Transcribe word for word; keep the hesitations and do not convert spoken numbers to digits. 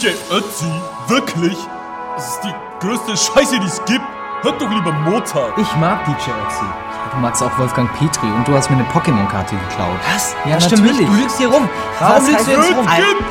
J Ötzi, wirklich? Das ist die größte Scheiße, die es gibt. Hört doch lieber Mozart. Ich mag D J Ötzi. Du magst auch Wolfgang Petri und du hast mir eine Pokémon-Karte geklaut. Was? Ja, das stimmt natürlich. nicht. Du lügst hier rum. Was Warum lügst heißt du jetzt rum? Gib